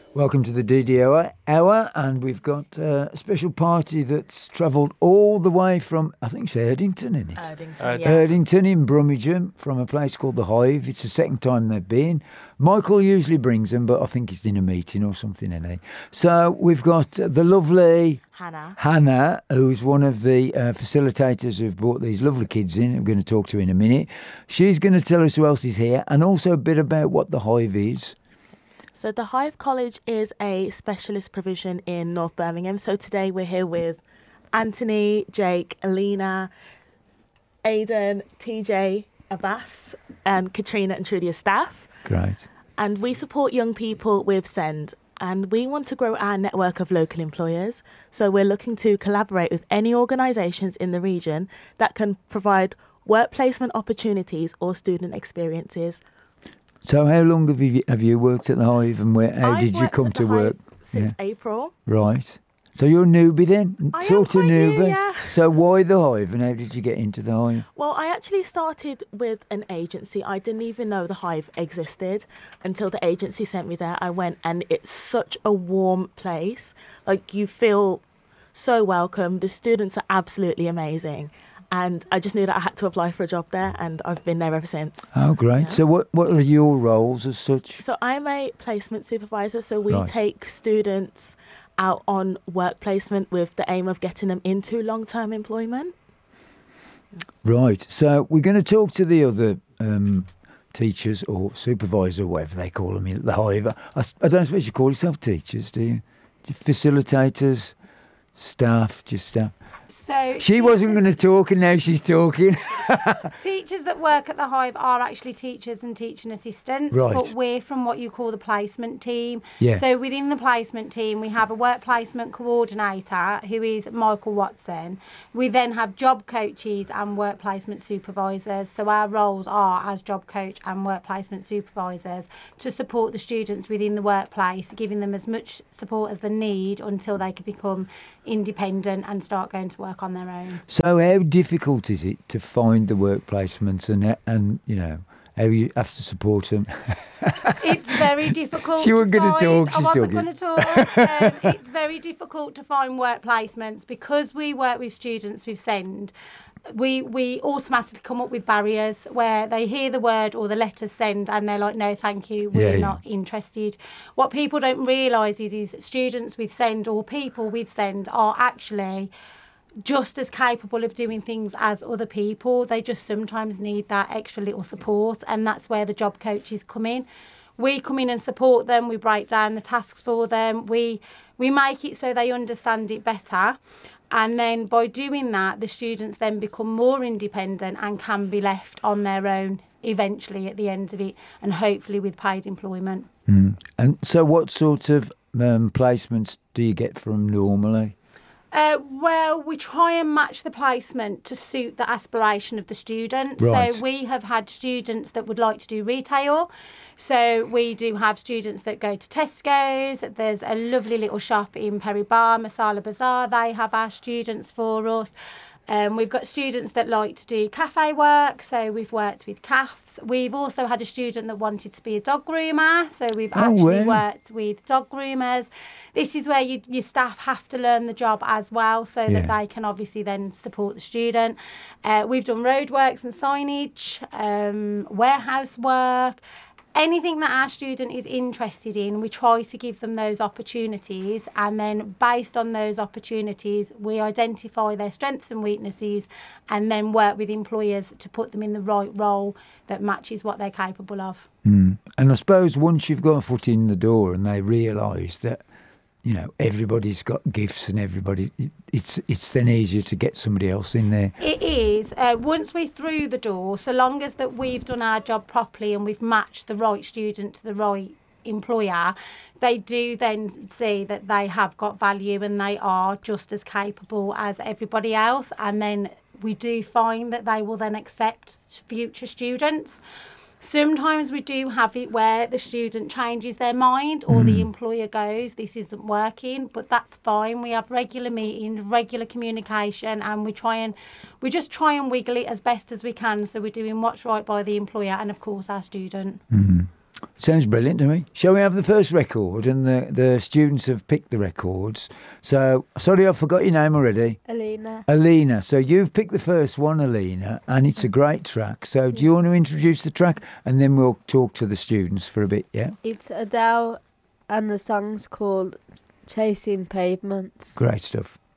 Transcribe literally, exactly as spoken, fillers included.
Welcome to the D D O Hour, and we've got uh, a special party that's travelled all the way from, I think it's Erdington, isn't it? Erdington, Uh, yeah. Erdington in Brummagem, from a place called The Hive. It's the second time they've been. Michael usually brings them, but I think he's in a meeting or something, isn't he? So we've got the lovely Hannah. Hannah, who's one of the uh, facilitators who've brought these lovely kids in. I'm going to talk to in a minute. She's going to tell us who else is here, and also a bit about what The Hive is. So the Hive College is a specialist provision in North Birmingham. So today we're here with Anthony, Jake, Alina, Aidan, T J, Abbas, and Katrina and Trudy as staff. Great. And we support young people with SEND. And we want to grow our network of local employers. So we're looking to collaborate with any organisations in the region that can provide work placement opportunities or student experiences. So how long have you have you worked at the Hive, and where how I've did you worked come at to the work? Hive since Yeah. April. Right. So you're a newbie then? I am sort of quite new, newbie. yeah. So why the Hive, and how did you get into the Hive? Well, I actually started with an agency. I didn't even know the Hive existed until the agency sent me there. I went, and it's such a warm place. Like, you feel so welcome. The students are absolutely amazing. And I just knew that I had to apply for a job there, and I've been there ever since. Oh, great. Yeah. So what, what are your roles as such? So I'm a placement supervisor. So we Right. take students out on work placement with the aim of getting them into long-term employment. Right. So we're going to talk to the other um, teachers or supervisor, whatever they call them at the Hive. I, I don't suppose you call yourself teachers, do you? Facilitators, staff, just staff. So She wasn't going to talk, and now she's talking. teachers that work at the Hive are actually teachers and teaching assistants, Right. but we're from what you call the placement team. Yeah. So within the placement team, we have a work placement coordinator, who is Michael Watson. We then have job coaches and work placement supervisors. So our roles are as job coach and work placement supervisors to support the students within the workplace, giving them as much support as they need until they can become independent and start going to work on their own. So how difficult is it to find the work placements, and, and you know, how you have to support them? It's very difficult. She wasn't to gonna find- talk, I she's wasn't talking. going to talk. Um, it's very difficult to find work placements because we work with students with SEND. We we automatically come up with barriers where they hear the word or the letter SEND and they're like, no, thank you, we're Yeah, yeah. not interested. What people don't realise is, is students with SEND or people with SEND are actually just as capable of doing things as other people. They just sometimes need that extra little support, and that's where the job coaches come in. We come in and support them. We break down the tasks for them. We we make it so they understand it better. And then by doing that, the students then become more independent and can be left on their own eventually at the end of it, and hopefully with paid employment. Mm. And so what sort of um, placements do you get from normally? Uh, well, we try and match the placement to suit the aspiration of the student. Right. So we have had students that would like to do retail. So we do have students that go to Tesco's. There's a lovely little shop in Perry Bar, Masala Bazaar. They have our students for us. Um, we've got students that like to do cafe work, so we've worked with C A Fs. We've also had a student that wanted to be a dog groomer, so we've Oh, actually wow. worked with dog groomers. This is where you, your staff have to learn the job as well, so Yeah. that they can obviously then support the student. Uh, we've done roadworks and signage, um, warehouse work. Anything that our student is interested in, we try to give them those opportunities, and then based on those opportunities, we identify their strengths and weaknesses and then work with employers to put them in the right role that matches what they're capable of. Mm. And I suppose once you've got a foot in the door and they realise that, you know, everybody's got gifts and everybody, it, it's it's then easier to get somebody else in there. It is. Uh, once we're through the door, so long as that we've done our job properly and we've matched the right student to the right employer, they do then see that they have got value and they are just as capable as everybody else. And then we do find that they will then accept future students. Sometimes we do have it where the student changes their mind or the employer goes, this isn't working, but that's fine. We have regular meetings, regular communication, and we try and we just try and wiggle it as best as we can, so we're doing what's right by the employer and of course our student. Mm. Sounds brilliant to me. Shall we have the first record? And the, the students have picked the records. So, sorry, I forgot your name already. Alina. Alina. So you've picked the first one, Alina, and it's a great track. So do you want to introduce the track? And then we'll talk to the students for a bit, yeah? It's Adele and the song's called Chasing Pavements. Great stuff.